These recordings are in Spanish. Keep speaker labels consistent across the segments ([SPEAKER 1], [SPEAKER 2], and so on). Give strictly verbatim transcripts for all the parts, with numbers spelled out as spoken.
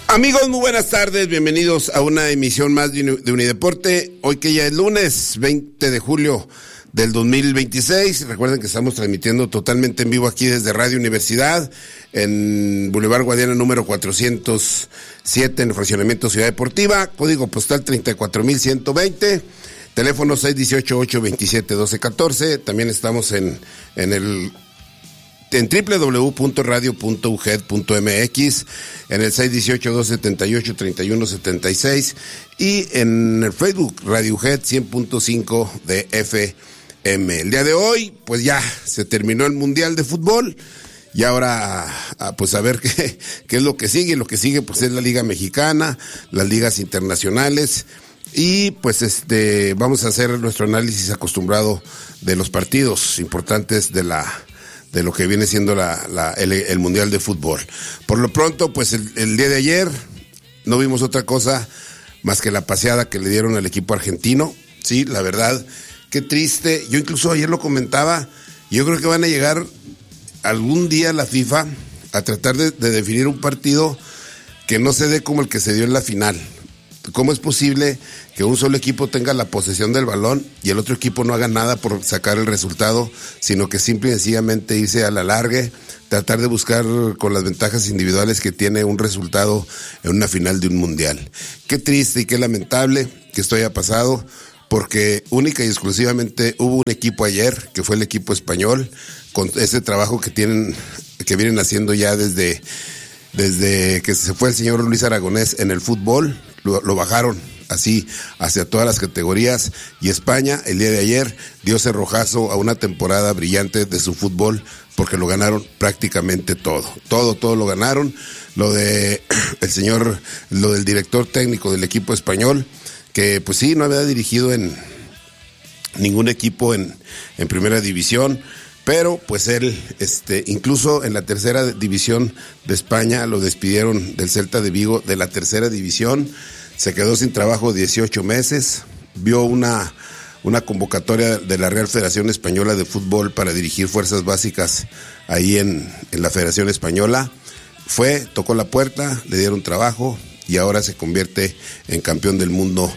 [SPEAKER 1] Amigos, muy buenas tardes, bienvenidos a una emisión más de Unideporte, hoy que ya es lunes, veinte de julio del dos mil veintiséis, recuerden que estamos transmitiendo totalmente en vivo aquí desde Radio Universidad, en Boulevard Guadiana número cuatrocientos siete, en el fraccionamiento Ciudad Deportiva, código postal treinta y cuatro mil ciento veinte, teléfono seis uno ocho, ocho dos siete, uno dos uno cuatro, también estamos en, en el... en doble u doble u doble u punto radio punto u g e d punto m x, en el seis uno ocho, dos siete ocho, tres uno siete seis y en el Facebook Radio U G E D cien punto cinco de F M. El día de hoy, pues ya se terminó el Mundial de Fútbol y ahora, pues a ver qué, qué es lo que sigue. Lo que sigue, pues es la Liga Mexicana, las ligas internacionales y pues este vamos a hacer nuestro análisis acostumbrado de los partidos importantes de la de lo que viene siendo la, la, el, el Mundial de Fútbol. Por lo pronto, pues el, el día de ayer no vimos otra cosa más que la paseada que le dieron al equipo argentino. Sí, la verdad, qué triste. Yo incluso ayer lo comentaba, yo creo que van a llegar algún día la FIFA a tratar de, de definir un partido que no se dé como el que se dio en la final. ¿Cómo es posible que un solo equipo tenga la posesión del balón y el otro equipo no haga nada por sacar el resultado, sino que simple y sencillamente irse a la largue, tratar de buscar con las ventajas individuales que tiene un resultado en una final de un mundial? Qué triste y qué lamentable que esto haya pasado, porque única y exclusivamente hubo un equipo ayer, que fue el equipo español, con ese trabajo que tienen, que vienen haciendo ya desde... Desde que se fue el señor Luis Aragonés en el fútbol, lo, lo bajaron así hacia todas las categorías, y España el día de ayer dio cerrojazo a una temporada brillante de su fútbol, porque lo ganaron prácticamente todo, todo, todo lo ganaron. Lo de el señor, lo del director técnico del equipo español, que pues sí, no había dirigido en ningún equipo en, en primera división, pero pues él, este, incluso en la tercera división de España lo despidieron del Celta de Vigo de la tercera división, se quedó sin trabajo dieciocho meses, vio una, una convocatoria de la Real Federación Española de Fútbol para dirigir fuerzas básicas ahí en, en la Federación Española, fue, tocó la puerta, le dieron trabajo y ahora se convierte en campeón del mundo,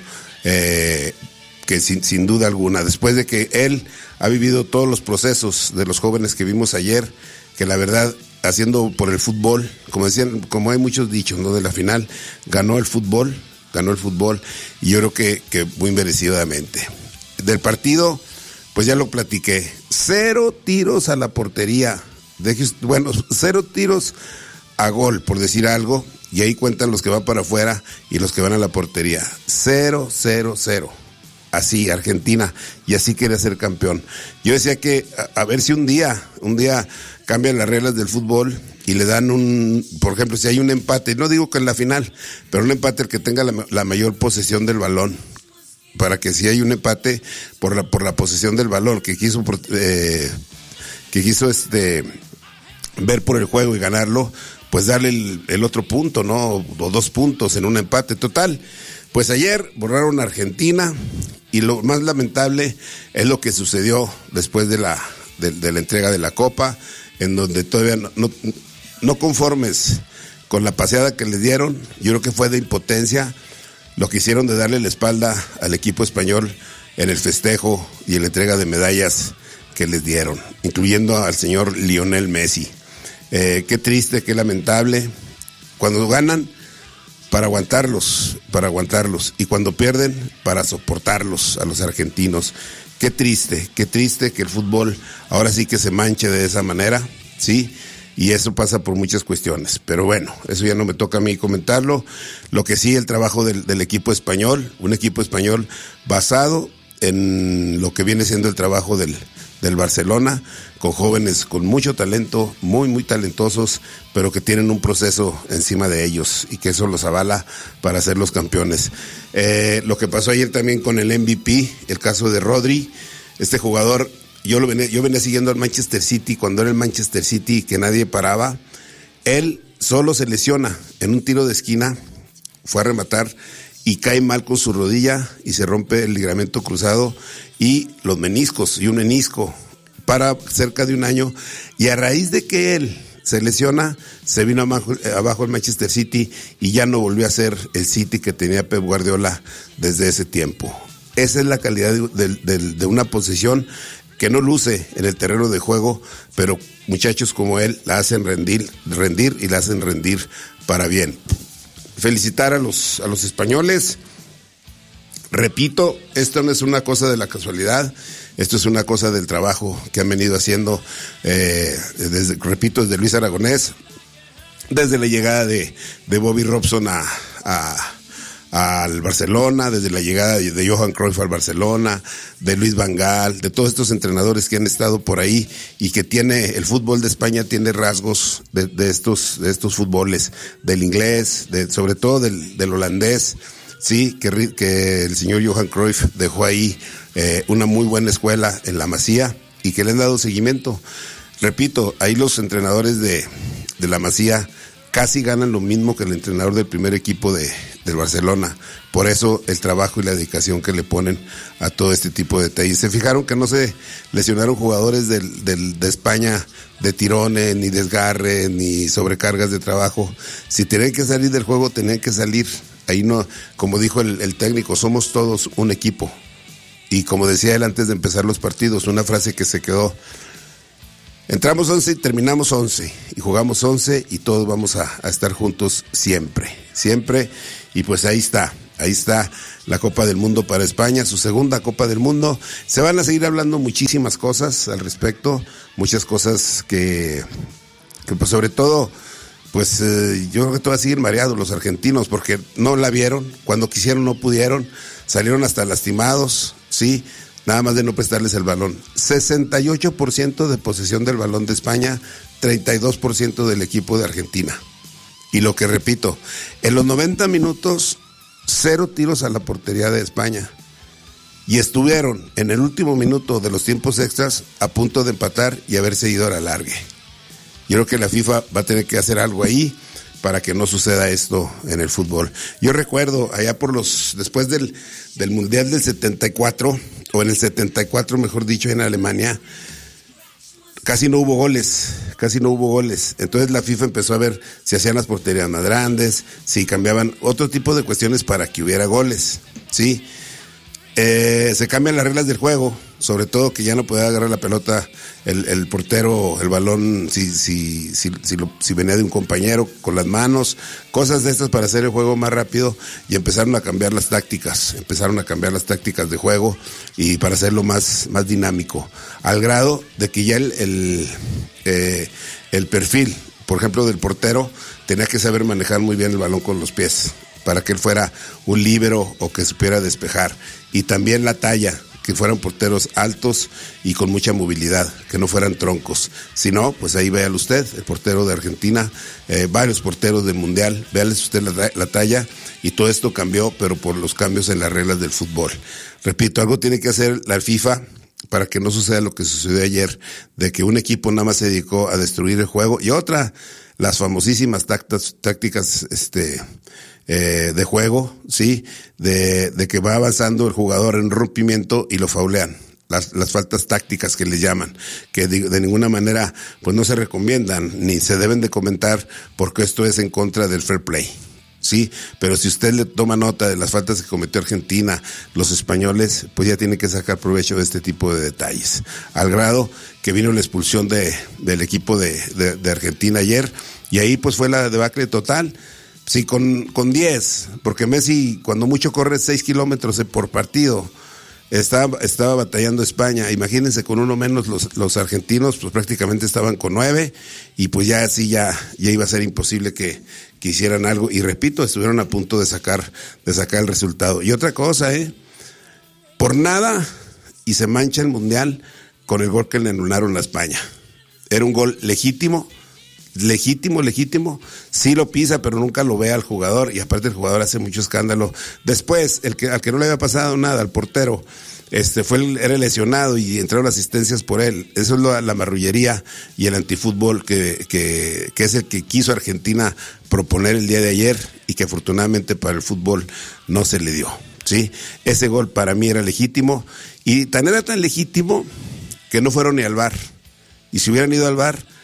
[SPEAKER 1] eh, que sin, sin duda alguna, después de que él ha vivido todos los procesos de los jóvenes que vimos ayer, que la verdad, haciendo por el fútbol, como decían, como hay muchos dichos, ¿no? De la final, ganó el fútbol, ganó el fútbol, y yo creo que, que muy merecidamente. Del partido, pues ya lo platiqué, cero tiros a la portería, de, bueno, cero tiros a gol, por decir algo, y ahí cuentan los que van para afuera y los que van a la portería, cero, cero, cero. Así, Argentina, y así quiere ser campeón. Yo decía que a, a ver si un día, un día cambian las reglas del fútbol y le dan un, por ejemplo, si hay un empate, no digo que en la final, pero un empate el que tenga la, la mayor posesión del balón, para que si hay un empate por la, por la posesión del balón, que quiso, eh, que quiso este, ver por el juego y ganarlo, pues darle el, el otro punto, ¿no? O dos puntos en un empate total. Pues ayer borraron a Argentina y lo más lamentable es lo que sucedió después de la, de, de la entrega de la Copa, en donde todavía no, no, no conformes con la paseada que les dieron, yo creo que fue de impotencia lo que hicieron de darle la espalda al equipo español en el festejo y en la entrega de medallas que les dieron, incluyendo al señor Lionel Messi. Eh, qué triste, qué lamentable. Cuando ganan, para aguantarlos, para aguantarlos, y cuando pierden, para soportarlos a los argentinos. Qué triste, qué triste que el fútbol ahora sí que se manche de esa manera, ¿sí? Y eso pasa por muchas cuestiones, pero bueno, eso ya no me toca a mí comentarlo. Lo que sí, el trabajo del, del equipo español, un equipo español basado en lo que viene siendo el trabajo del, del Barcelona, con jóvenes con mucho talento, muy, muy talentosos, pero que tienen un proceso encima de ellos y que eso los avala para ser los campeones. Eh, lo que pasó ayer también con el M V P, el caso de Rodri, este jugador, yo lo venía, yo venía siguiendo al Manchester City, cuando era el Manchester City que nadie paraba, él solo se lesiona en un tiro de esquina, fue a rematar y cae mal con su rodilla y se rompe el ligamento cruzado y los meniscos y un menisco para cerca de un año, y a raíz de que él se lesiona, se vino abajo, abajo el Manchester City y ya no volvió a ser el City que tenía Pep Guardiola desde ese tiempo. Esa es la calidad de, de, de una posición que no luce en el terreno de juego, pero muchachos como él la hacen rendir, rendir y la hacen rendir para bien. Felicitar a los, a los españoles. Repito, esto no es una cosa de la casualidad, esto es una cosa del trabajo que han venido haciendo, eh, desde, repito, desde Luis Aragonés, desde la llegada de, de Bobby Robson a, a al Barcelona, desde la llegada de Johan Cruyff al Barcelona, de Luis Van Gaal, de todos estos entrenadores que han estado por ahí y que tiene, el fútbol de España tiene rasgos de, de estos, de estos fútboles, del inglés, de, sobre todo del, del holandés, sí, que, que el señor Johan Cruyff dejó ahí eh, una muy buena escuela en la Masía y que le han dado seguimiento. Repito, ahí los entrenadores de, de la Masía casi ganan lo mismo que el entrenador del primer equipo de, del Barcelona. Por eso el trabajo y la dedicación que le ponen a todo este tipo de detalles. Se fijaron que no se lesionaron jugadores del, del, de España de tirones, ni desgarre, ni sobrecargas de trabajo. Si tenían que salir del juego, tenían que salir. Ahí no, como dijo el, el técnico, somos todos un equipo. Y como decía él antes de empezar los partidos, una frase que se quedó: entramos once y terminamos once, y jugamos once y todos vamos a, a estar juntos siempre, siempre, y pues ahí está, ahí está la Copa del Mundo para España, su segunda Copa del Mundo. Se van a seguir hablando muchísimas cosas al respecto, muchas cosas que, que pues sobre todo, pues eh, yo creo que todavía siguen mareados los argentinos, porque no la vieron, cuando quisieron no pudieron, salieron hasta lastimados, sí, nada más de no prestarles el balón. sesenta y ocho por ciento de posesión del balón de España, treinta y dos por ciento del equipo de Argentina. Y lo que repito, en los noventa minutos, cero tiros a la portería de España. Y estuvieron en el último minuto de los tiempos extras a punto de empatar y haberse ido a la largue. Yo creo que la FIFA va a tener que hacer algo ahí para que no suceda esto en el fútbol. Yo recuerdo allá por los, después del, del Mundial del setenta y cuatro, o en el setenta y cuatro mejor dicho, en Alemania, casi no hubo goles, casi no hubo goles. Entonces la FIFA empezó a ver si hacían las porterías más grandes, si cambiaban otro tipo de cuestiones para que hubiera goles, ¿sí? Eh, se cambian las reglas del juego, sobre todo que ya no podía agarrar la pelota el, el portero, el balón, si, si, si, si, lo, si venía de un compañero con las manos, cosas de estas para hacer el juego más rápido, y empezaron a cambiar las tácticas, empezaron a cambiar las tácticas de juego y para hacerlo más, más dinámico, al grado de que ya el, el, eh, el perfil, por ejemplo, del portero, tenía que saber manejar muy bien el balón con los pies, para que él fuera un líbero o que supiera despejar, y también la talla, que fueran porteros altos y con mucha movilidad, que no fueran troncos. Si no, pues ahí véalo usted, el portero de Argentina, eh, varios porteros del Mundial, véale usted la, la talla, y todo esto cambió, pero por los cambios en las reglas del fútbol. Repito, algo tiene que hacer la FIFA para que no suceda lo que sucedió ayer, de que un equipo nada más se dedicó a destruir el juego, y otra, las famosísimas tácticas, tácticas este, eh, de juego, sí, de, de que va avanzando el jugador en rompimiento y lo faulean. Las, las faltas tácticas que le llaman, que de, de ninguna manera pues no se recomiendan ni se deben de comentar, porque esto es en contra del fair play. Sí, pero si usted le toma nota de las faltas que cometió Argentina, los españoles, pues ya tiene que sacar provecho de este tipo de detalles. Al grado que vino la expulsión de, del equipo de, de, de Argentina ayer, y ahí pues fue la debacle total. Sí, con, con diez, porque Messi cuando mucho corre seis kilómetros por partido. Estaba, estaba batallando España, imagínense, con uno menos los, los argentinos, pues prácticamente estaban con nueve, y pues ya así ya, ya iba a ser imposible que, que hicieran algo, y repito, estuvieron a punto de sacar, de sacar el resultado. Y otra cosa, eh, por nada, y se mancha el Mundial con el gol que le anularon a España. Era un gol legítimo, legítimo, legítimo, sí lo pisa, pero nunca lo ve al jugador, y aparte el jugador hace mucho escándalo. Después, el que al que no le había pasado nada, al portero, este fue el, era lesionado y entraron asistencias por él. Eso es lo, la marrullería y el antifútbol que, que, que es el que quiso Argentina proponer el día de ayer, y que afortunadamente para el fútbol no se le dio, ¿sí? Ese gol para mí era legítimo, y tan era tan legítimo que no fueron ni al V A R, y si hubieran ido al V A R,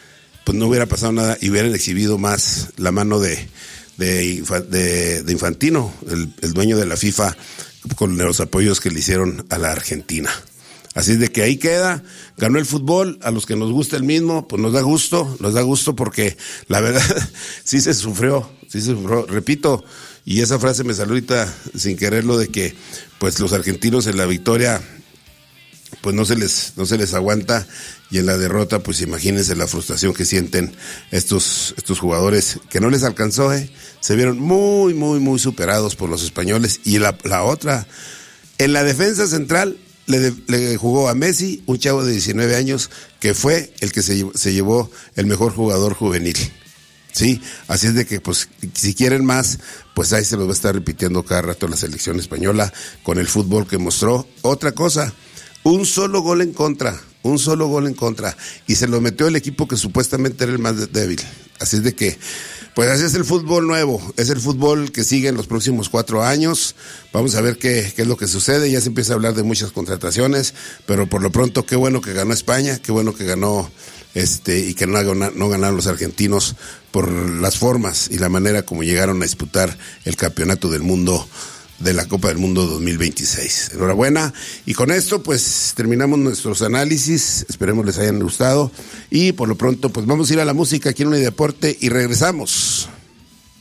[SPEAKER 1] pues no hubiera pasado nada y hubieran exhibido más la mano de, de, de, de Infantino, el, el dueño de la FIFA, con los apoyos que le hicieron a la Argentina. Así es de que ahí queda, ganó el fútbol, a los que nos gusta el mismo, pues nos da gusto, nos da gusto porque la verdad sí se sufrió, sí se sufrió, repito, y esa frase me salió ahorita sin quererlo de que pues los argentinos en la victoria pues no se les, no se les aguanta, y en la derrota pues imagínense la frustración que sienten estos, estos jugadores que no les alcanzó, eh, se vieron muy, muy, muy superados por los españoles. Y la, la otra, en la defensa central, Le, le jugó a Messi, un chavo de diecinueve años, que fue el que se, se llevó el mejor jugador juvenil. Sí, así es de que, pues, si quieren más, pues ahí se los va a estar repitiendo cada rato la selección española con el fútbol que mostró. Otra cosa, un solo gol en contra, un solo gol en contra, y se lo metió el equipo que supuestamente era el más débil. Así es de que, pues así es el fútbol nuevo, es el fútbol que sigue en los próximos cuatro años. Vamos a ver qué, qué es lo que sucede. Ya se empieza a hablar de muchas contrataciones, pero por lo pronto qué bueno que ganó España, qué bueno que ganó este y que no, no ganaron los argentinos por las formas y la manera como llegaron a disputar el campeonato del mundo de la Copa del Mundo dos mil veintiséis. Enhorabuena. Y con esto pues terminamos nuestros análisis, esperemos les hayan gustado y por lo pronto pues vamos a ir a la música aquí en Unideporte y regresamos.